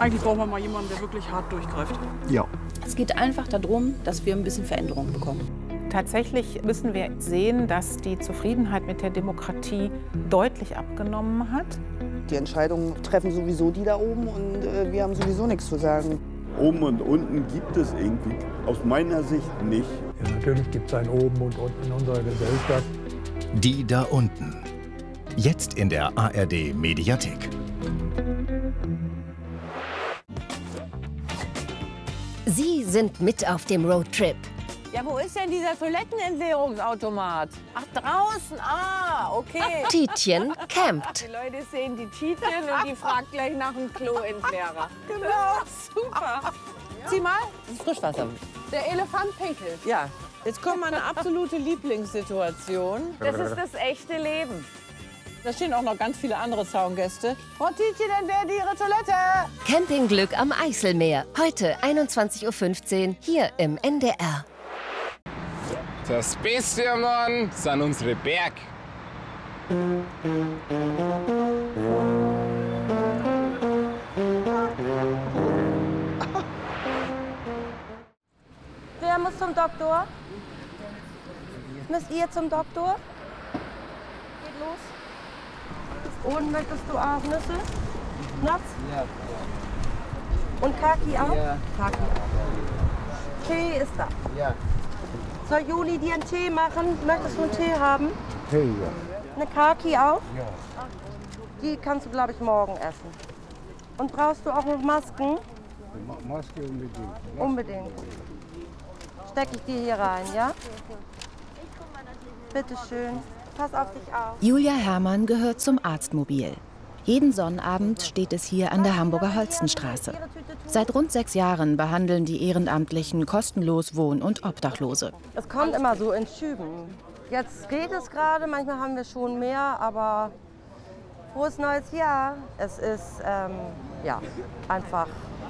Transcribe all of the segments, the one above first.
Eigentlich brauchen wir mal jemanden, der wirklich hart durchgreift. Ja. Es geht einfach darum, dass wir ein bisschen Veränderung bekommen. Tatsächlich müssen wir sehen, dass die Zufriedenheit mit der Demokratie deutlich abgenommen hat. Die Entscheidungen treffen sowieso die da oben und wir haben sowieso nichts zu sagen. Oben und unten gibt es irgendwie aus meiner Sicht nicht. Ja, natürlich gibt es ein Oben und Unten in unserer Gesellschaft. Die da unten. Jetzt in der ARD Mediathek. Sie sind mit auf dem Roadtrip. Ja, wo ist denn dieser Toilettenentleerungsautomat? Ach, draußen. Ah, okay. Tietjen campt. Die Leute sehen die Tietjen und die fragt gleich nach dem Kloentleerer. Genau, super. Sieh mal, das ist Frischwasser. Der Elefant pinkelt. Ja, jetzt kommt meine absolute Lieblingssituation. Das ist das echte Leben. Da stehen auch noch ganz viele andere Zaungäste. Frau Tietjen, entleert Ihre Toilette. Campingglück am Eiselmeer. Heute 21:15 Uhr hier im NDR. Das Beste am Norden sind unsere Berge. Wer muss zum Doktor? Müsst ihr zum Doktor? Geht los. Und möchtest du auch Nüsse? Nuts? Ja. Und Kaki auch? Ja. Kaki. Tee ist da. Ja. Soll Juli dir einen Tee machen? Möchtest du einen Tee haben? Tee, ja. Eine Kaki auch? Ja. Die kannst du, glaube ich, morgen essen. Und brauchst du auch noch Masken? Maske unbedingt. Ja. Unbedingt. Stecke ich dir hier rein, ja? Bitte schön. Pass auf dich auf. Julia Herrmann gehört zum Arztmobil. Jeden Sonnabend steht es hier an der Hamburger Holstenstraße. Seit rund 6 Jahren behandeln die Ehrenamtlichen kostenlos Wohn- und Obdachlose. Es kommt immer so in Schüben. Jetzt geht es gerade, manchmal haben wir schon mehr, aber frohes neues Jahr. Es ist ja, einfach,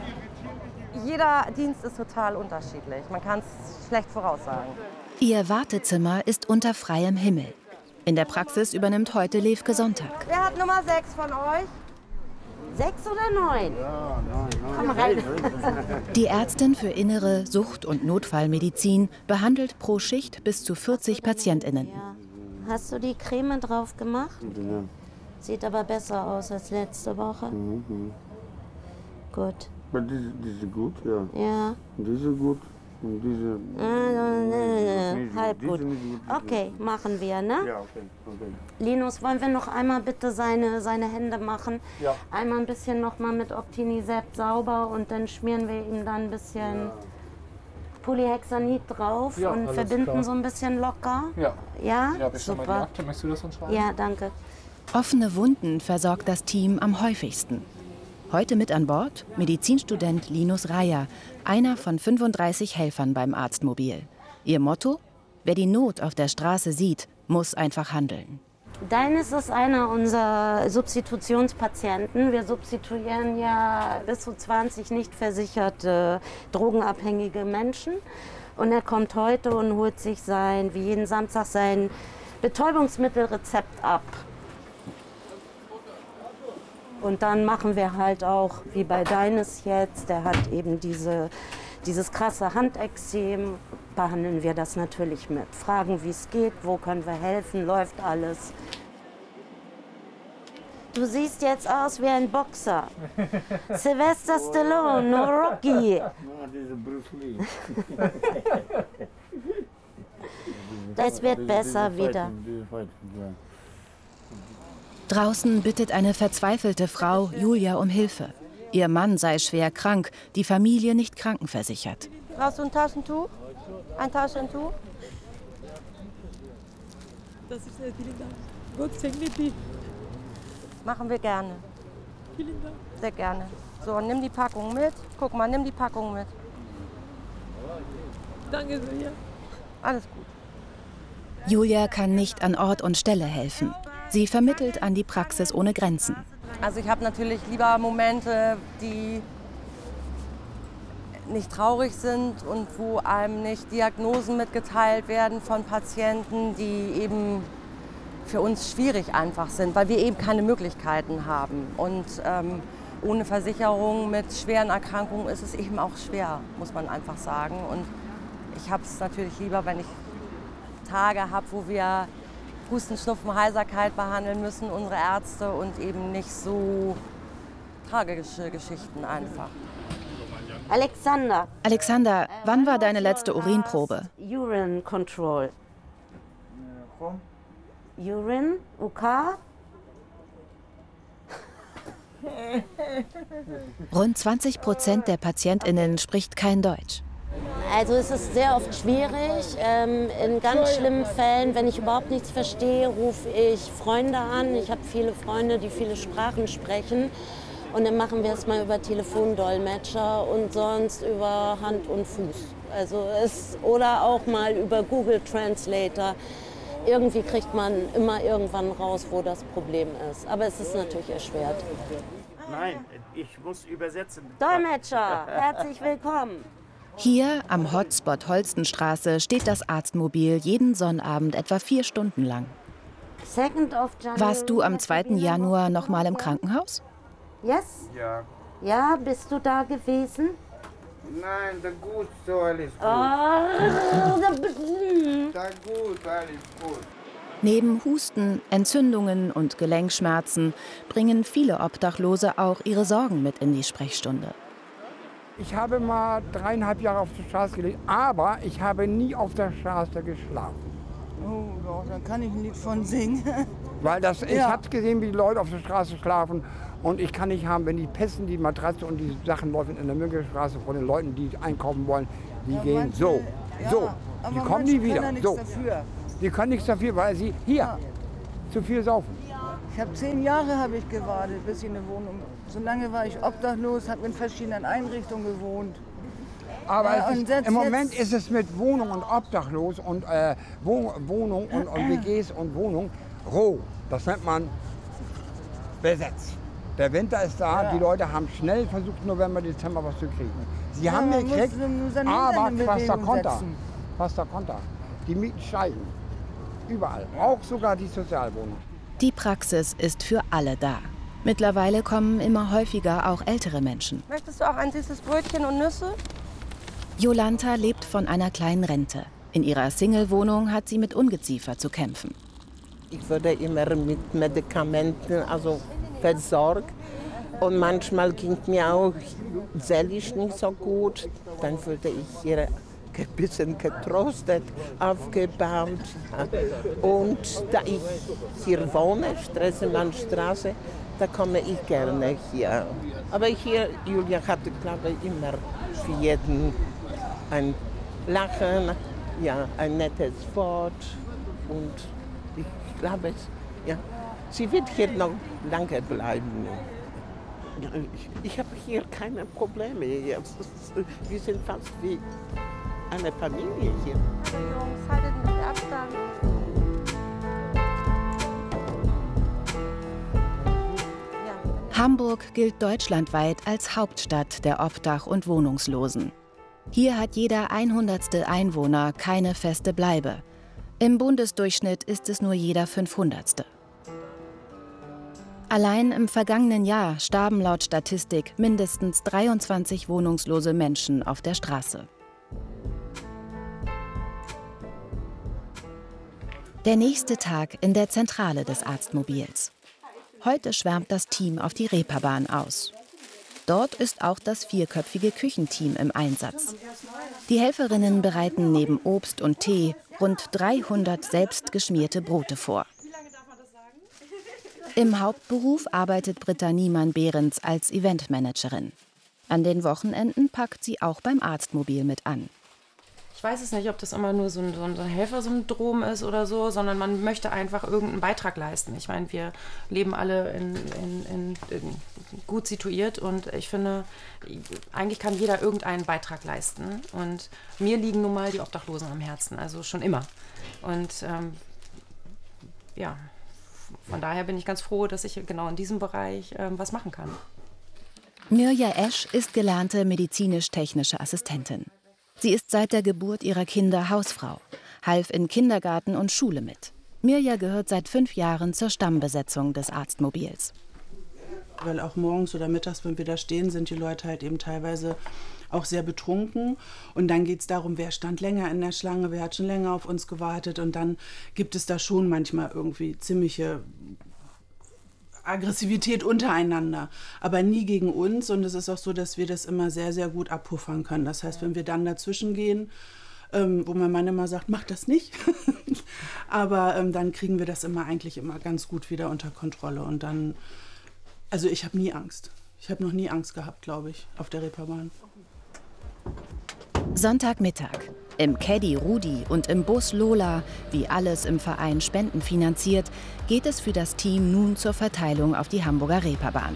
jeder Dienst ist total unterschiedlich. Man kann es schlecht voraussagen. Ihr Wartezimmer ist unter freiem Himmel. In der Praxis übernimmt heute Levke Sonntag. Wer hat Nummer 6 von euch? 6 oder 9? Ja, 9. Komm rein. Die Ärztin für Innere, Sucht- und Notfallmedizin behandelt pro Schicht bis zu 40 PatientInnen. Ja. Hast du die Creme drauf gemacht? Ja. Sieht aber besser aus als letzte Woche. Mhm. Gut. Aber diese gut, ja. Ja. Diese gut. Und diese. Halb gut. Okay, machen wir, ne? Ja, okay. Linus, wollen wir noch einmal bitte seine Hände machen? Ja. Einmal ein bisschen noch mal mit Optinisept sauber und dann schmieren wir ihm dann ein bisschen Polyhexanid drauf und verbinden klar. So ein bisschen locker. Ja. Ja? Ja, bist du mal die Akte? Möchtest du das uns schreiben? Ja, danke. Offene Wunden versorgt das Team am häufigsten. Heute mit an Bord Medizinstudent Linus Reier, einer von 35 Helfern beim Arztmobil. Ihr Motto: Wer die Not auf der Straße sieht, muss einfach handeln. Deines ist einer unserer Substitutionspatienten. Wir substituieren ja bis zu 20 nicht versicherte drogenabhängige Menschen. Und er kommt heute und holt sich wie jeden Samstag sein Betäubungsmittelrezept ab. Und dann machen wir halt auch, wie bei Deines jetzt, der hat eben dieses krasse Handekzem, behandeln wir das natürlich mit. Fragen, wie es geht, wo können wir helfen, läuft alles. Du siehst jetzt aus wie ein Boxer. Sylvester Stallone, Rocky. Das wird besser wieder. Draußen bittet eine verzweifelte Frau Julia um Hilfe. Ihr Mann sei schwer krank, die Familie nicht krankenversichert. Brauchst du ein Taschentuch? Ein Taschentuch? Das ist vielen Dank. Gott segne dich. Machen wir gerne. Vielen Dank. Sehr gerne. So, nimm die Packung mit. Guck mal, nimm die Packung mit. Danke sehr. Alles gut. Julia kann nicht an Ort und Stelle helfen. Sie vermittelt an die Praxis ohne Grenzen. Also ich habe natürlich lieber Momente, die nicht traurig sind und wo einem nicht Diagnosen mitgeteilt werden von Patienten, die eben für uns schwierig einfach sind, weil wir eben keine Möglichkeiten haben. Und ohne Versicherung mit schweren Erkrankungen ist es eben auch schwer, muss man einfach sagen. Und ich habe es natürlich lieber, wenn ich Tage habe, wo wir Husten, Schnupfen, Heiserkeit behandeln müssen, unsere Ärzte, und eben nicht so tragische Geschichten einfach. Alexander, wann war deine letzte Urinprobe? Urine Control. Urine, UK. Rund 20% der PatientInnen spricht kein Deutsch. Also es ist sehr oft schwierig. In ganz schlimmen Fällen, wenn ich überhaupt nichts verstehe, rufe ich Freunde an. Ich habe viele Freunde, die viele Sprachen sprechen. Und dann machen wir es mal über Telefondolmetscher und sonst über Hand und Fuß. Also oder auch mal über Google Translator. Irgendwie kriegt man immer irgendwann raus, wo das Problem ist. Aber es ist natürlich erschwert. Nein, ich muss übersetzen. Dolmetscher, herzlich willkommen. Hier am Hotspot Holstenstraße steht das Arztmobil jeden Sonnabend etwa 4 Stunden lang. Warst du am 2. Januar noch mal im Krankenhaus? Yes? Ja. Ja, bist du da gewesen? Nein, da gut, so alles gut. Da gut, alles gut. Neben Husten, Entzündungen und Gelenkschmerzen bringen viele Obdachlose auch ihre Sorgen mit in die Sprechstunde. Ich habe mal 3,5 Jahre auf der Straße gelebt, aber ich habe nie auf der Straße geschlafen. Oh, doch, da kann ich ein Lied von singen. Weil ich habe gesehen, wie die Leute auf der Straße schlafen. Und ich kann nicht haben, wenn die Pässen, die Matratze und die Sachen laufen in der Müngelstraße von den Leuten, die einkaufen wollen, die gehen so. Die kommen nie wieder. So. Die können nichts dafür, weil sie hier zu viel saufen. Ich habe 10 Jahre gewartet, bis ich eine Wohnung. So lange war ich obdachlos, habe in verschiedenen Einrichtungen gewohnt. Aber im Moment ist es mit Wohnung und Obdachlos und Wohnung und WGs und Wohnung roh. Das nennt man besetzt. Der Winter ist da, die Leute haben schnell versucht, November, Dezember was zu kriegen. Sie haben gekriegt, aber Costa Conta. Die Mieten steigen. Überall, auch sogar die Sozialwohnung. Die Praxis ist für alle da. Mittlerweile kommen immer häufiger auch ältere Menschen. Möchtest du auch ein süßes Brötchen und Nüsse? Jolanta lebt von einer kleinen Rente. In ihrer Single-Wohnung hat sie mit Ungeziefer zu kämpfen. Ich wurde immer mit Medikamenten versorgt. Und manchmal ging mir auch seelisch nicht so gut. Dann wurde ich hier ein bisschen getröstet, aufgebaut. Und da ich hier wohne, Stresemannstraße, da komme ich gerne hier. Aber hier, Julia hatte, glaube ich, immer für jeden ein Lachen, ja, ein nettes Wort. Und ich glaube, sie wird hier noch lange bleiben. Ich habe hier keine Probleme. Wir sind fast wie eine Familie hier. Jungs, haltet mit Abstand. Hamburg gilt deutschlandweit als Hauptstadt der Obdach- und Wohnungslosen. Hier hat jeder 100. Einwohner keine feste Bleibe. Im Bundesdurchschnitt ist es nur jeder 500. Allein im vergangenen Jahr starben laut Statistik mindestens 23 wohnungslose Menschen auf der Straße. Der nächste Tag in der Zentrale des Arztmobils. Heute schwärmt das Team auf die Reeperbahn aus. Dort ist auch das 4-köpfige Küchenteam im Einsatz. Die Helferinnen bereiten neben Obst und Tee rund 300 selbstgeschmierte Brote vor. Im Hauptberuf arbeitet Britta Niemann-Behrens als Eventmanagerin. An den Wochenenden packt sie auch beim Arztmobil mit an. Ich weiß es nicht, ob das immer nur so ein Helfersyndrom ist oder so, sondern man möchte einfach irgendeinen Beitrag leisten. Ich meine, wir leben alle in gut situiert und ich finde, eigentlich kann jeder irgendeinen Beitrag leisten. Und mir liegen nun mal die Obdachlosen am Herzen, also schon immer. Und ja, von daher bin ich ganz froh, dass ich genau in diesem Bereich was machen kann. Mirja Esch ist gelernte medizinisch-technische Assistentin. Sie ist seit der Geburt ihrer Kinder Hausfrau, half in Kindergarten und Schule mit. Mirja gehört seit 5 Jahren zur Stammbesetzung des Arztmobils. Weil auch morgens oder mittags, wenn wir da stehen, sind die Leute halt eben teilweise auch sehr betrunken. Und dann geht es darum, wer stand länger in der Schlange, wer hat schon länger auf uns gewartet. Und dann gibt es da schon manchmal irgendwie ziemliche Aggressivität untereinander, aber nie gegen uns. Und es ist auch so, dass wir das immer sehr, sehr gut abpuffern können. Das heißt, wenn wir dann dazwischen gehen, wo mein Mann immer sagt, mach das nicht, aber dann kriegen wir das eigentlich immer ganz gut wieder unter Kontrolle. Und dann, also ich habe nie Angst. Ich habe noch nie Angst gehabt, glaube ich, auf der Reeperbahn. Sonntagmittag. Im Caddy Rudi und im Bus Lola, wie alles im Verein spendenfinanziert, geht es für das Team nun zur Verteilung auf die Hamburger Reeperbahn.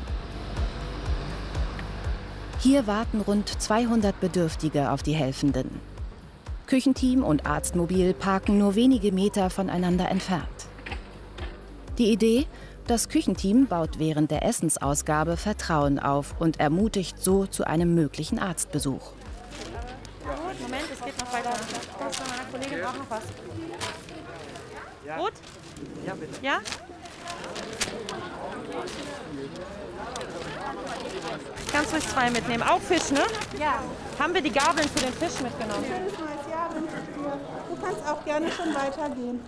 Hier warten rund 200 Bedürftige auf die Helfenden. Küchenteam und Arztmobil parken nur wenige Meter voneinander entfernt. Die Idee? Das Küchenteam baut während der Essensausgabe Vertrauen auf und ermutigt so zu einem möglichen Arztbesuch. Moment, es geht noch weiter. Meine Kollegin braucht noch was. Ja. Gut? Ja, bitte. Ja? Kannst ruhig 2 mitnehmen. Auch Fisch, ne? Ja. Haben wir die Gabeln für den Fisch mitgenommen? Schönes neues Jahr wünsche ich dir. Du kannst auch gerne schon weitergehen.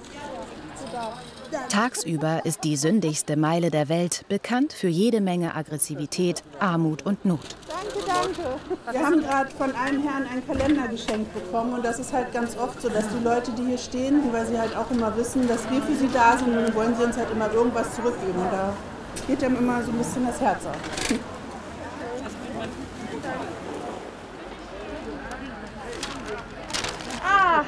Tagsüber ist die sündigste Meile der Welt bekannt für jede Menge Aggressivität, Armut und Not. Danke, danke. Wir haben gerade von einem Herrn einen Kalender geschenkt bekommen und das ist halt ganz oft so, dass die Leute, die hier stehen, weil sie halt auch immer wissen, dass wir für sie da sind, dann wollen sie uns halt immer irgendwas zurückgeben und da geht einem immer so ein bisschen das Herz auf. Ah,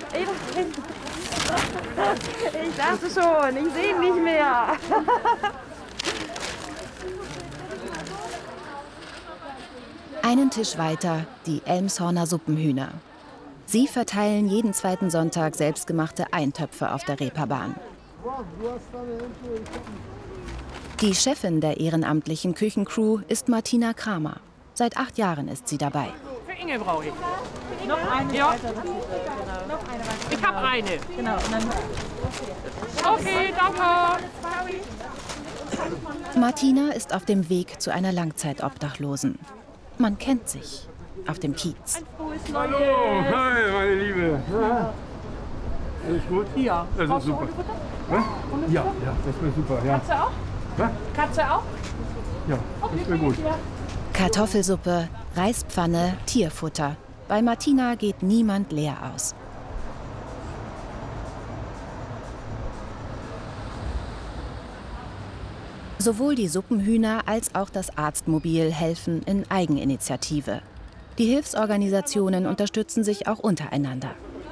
ich dachte schon, ich sehe ihn nicht mehr. Einen Tisch weiter die Elmshorner Suppenhühner. Sie verteilen jeden zweiten Sonntag selbstgemachte Eintöpfe auf der Reeperbahn. Die Chefin der ehrenamtlichen Küchencrew ist Martina Kramer. Seit 8 Jahren ist sie dabei. Für Inge brauche ich. Noch eine? Ja. Ich habe eine. Genau. Okay, danke. Martina ist auf dem Weg zu einer Langzeitobdachlosen. Man kennt sich auf dem Kiez. Hallo, hi, meine Liebe. Ja. Alles gut? Ja. Das ist super. Ja, das wäre super. Ja. Katze auch? Was? Katze auch? Ja, das wäre gut. Kartoffelsuppe, Reispfanne, Tierfutter. Bei Martina geht niemand leer aus. Sowohl die Suppenhühner als auch das Arztmobil helfen in Eigeninitiative. Die Hilfsorganisationen unterstützen sich auch untereinander.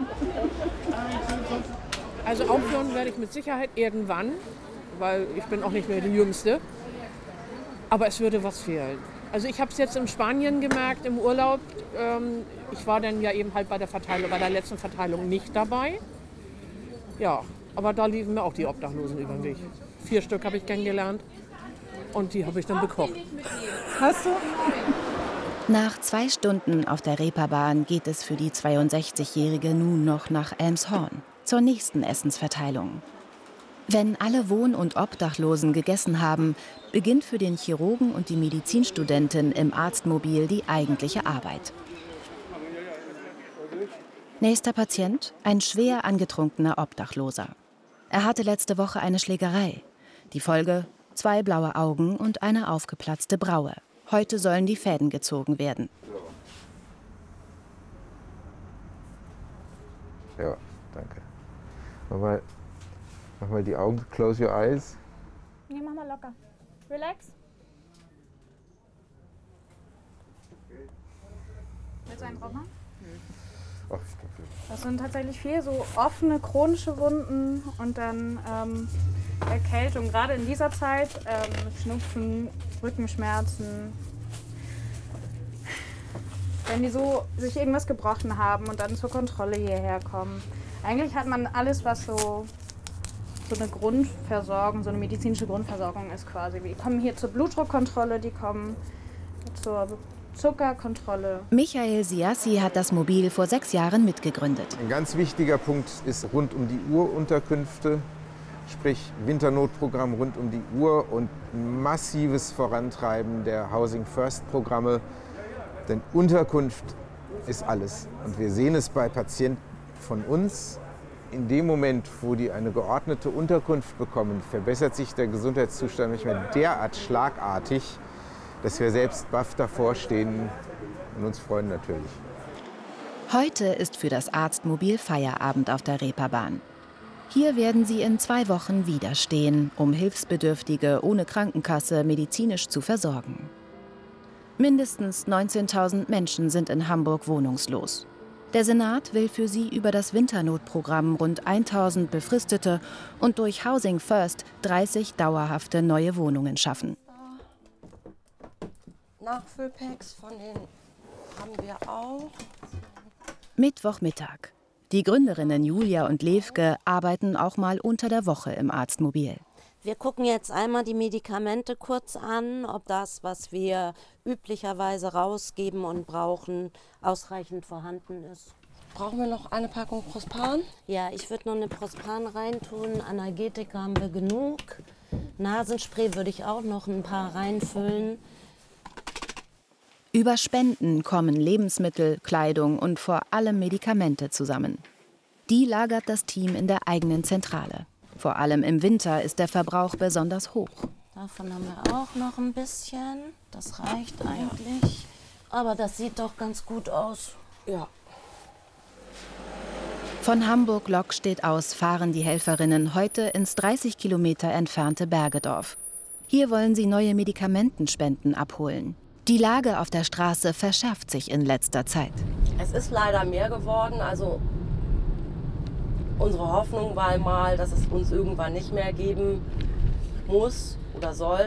Also aufhören werde ich mit Sicherheit irgendwann, weil ich bin auch nicht mehr die Jüngste. Aber es würde was fehlen. Also ich habe es jetzt in Spanien gemerkt, im Urlaub. Ich war dann ja eben halt bei der letzten Verteilung nicht dabei. Ja, aber da liefen mir auch die Obdachlosen über den Weg. 4 Stück habe ich kennengelernt und die habe ich dann bekocht. Hast du? Nach 2 Stunden auf der Reeperbahn geht es für die 62-Jährige nun noch nach Elmshorn zur nächsten Essensverteilung. Wenn alle Wohn- und Obdachlosen gegessen haben, beginnt für den Chirurgen und die Medizinstudentin im Arztmobil die eigentliche Arbeit. Nächster Patient, ein schwer angetrunkener Obdachloser. Er hatte letzte Woche eine Schlägerei. Die Folge: 2 blaue Augen und eine aufgeplatzte Braue. Heute sollen die Fäden gezogen werden. Ja, danke. Mach mal die Augen, close your eyes. Nee, mach mal locker. Relax. Willst du einen drauf machen? Ach, ich glaub, das sind tatsächlich viel so offene chronische Wunden und dann Erkältung, gerade in dieser Zeit, Schnupfen, Rückenschmerzen. Wenn die so sich irgendwas gebrochen haben und dann zur Kontrolle hierher kommen. Eigentlich hat man alles, was so eine Grundversorgung, so eine medizinische Grundversorgung ist quasi. Die kommen hier zur Blutdruckkontrolle, die kommen zur Zuckerkontrolle. Michael Siassi hat das Mobil vor 6 Jahren mitgegründet. Ein ganz wichtiger Punkt ist rund um die Uhr Unterkünfte, sprich Winternotprogramm rund um die Uhr und massives Vorantreiben der Housing First Programme. Denn Unterkunft ist alles. Und wir sehen es bei Patienten von uns. In dem Moment, wo die eine geordnete Unterkunft bekommen, verbessert sich der Gesundheitszustand nicht mehr derart schlagartig, dass wir selbst baff davor stehen und uns freuen natürlich. Heute ist für das Arztmobil Feierabend auf der Reeperbahn. Hier werden sie in 2 Wochen wieder stehen, um Hilfsbedürftige ohne Krankenkasse medizinisch zu versorgen. Mindestens 19.000 Menschen sind in Hamburg wohnungslos. Der Senat will für sie über das Winternotprogramm rund 1.000 befristete und durch Housing First 30 dauerhafte neue Wohnungen schaffen. Nachfüllpacks von denen haben wir auch. Mittwochmittag. Die Gründerinnen Julia und Levke arbeiten auch mal unter der Woche im Arztmobil. Wir gucken jetzt einmal die Medikamente kurz an, ob das, was wir üblicherweise rausgeben und brauchen, ausreichend vorhanden ist. Brauchen wir noch eine Packung Prospan? Ja, ich würde noch eine Prospan reintun. Analgetika haben wir genug. Nasenspray würde ich auch noch ein paar reinfüllen. Über Spenden kommen Lebensmittel, Kleidung und vor allem Medikamente zusammen. Die lagert das Team in der eigenen Zentrale. Vor allem im Winter ist der Verbrauch besonders hoch. Davon haben wir auch noch ein bisschen. Das reicht eigentlich. Aber das sieht doch ganz gut aus. Ja. Von Hamburg-Lockstedt aus fahren die Helferinnen heute ins 30 Kilometer entfernte Bergedorf. Hier wollen sie neue Medikamentenspenden abholen. Die Lage auf der Straße verschärft sich in letzter Zeit. Es ist leider mehr geworden. Also unsere Hoffnung war mal, dass es uns irgendwann nicht mehr geben muss oder soll.